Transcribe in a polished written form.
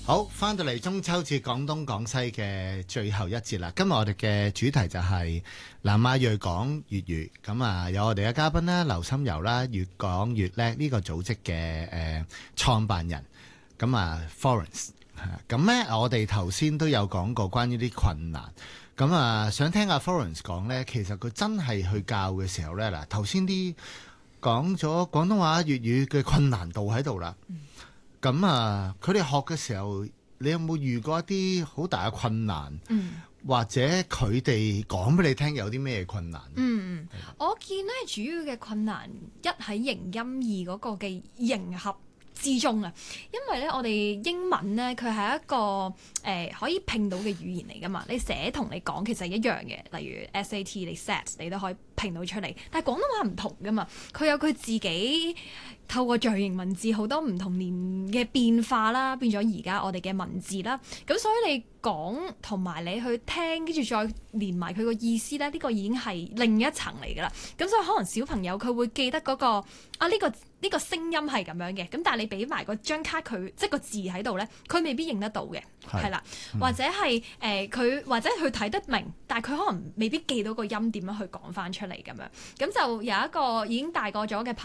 好，翻到嚟中秋節廣東廣西嘅最後一節啦。今日我哋嘅主題就係南亞裔講粵語。咁啊，有我哋嘅嘉賓啦，劉心柔啦，越講越叻呢個組織嘅創辦人。咁啊，Florence。咁咧，我哋頭先都有講過關於啲困難。咁啊，想聽阿 Florence 講咧，其實佢真係去教嘅時候咧，嗱，頭先啲講咗廣東話粵語嘅困難度喺度啦。咁啊，佢哋學嘅時候，你有冇遇過一啲好大嘅困難？或者佢哋講俾你聽有啲咩困難？ 我見咧主要嘅困難一喺形音義嗰個嘅迎合之中啊，因為咧我哋英文咧佢係一個可以拼到嘅語言嚟噶嘛，你寫同你講其實一樣嘅，例如 SAT 你 set 你都可以拼到出嚟，但係廣東話唔同噶嘛，佢有佢自己透過象形文字好多唔同年嘅變化啦，變咗而家我哋嘅文字啦，咁所以你講同埋你去聽，跟住再連埋佢個意思咧，呢個已經係另一層嚟噶啦，咁所以可能小朋友佢會記得嗰個啊呢個聲音係咁樣嘅，咁但係你俾埋嗰張卡佢，即係個字喺度咧，佢未必認得到嘅，係啦，或者係佢或者佢睇得明，但係佢可能未必記到個音點樣去講翻出嚟咁樣，咁就有一個已經大個咗嘅朋友。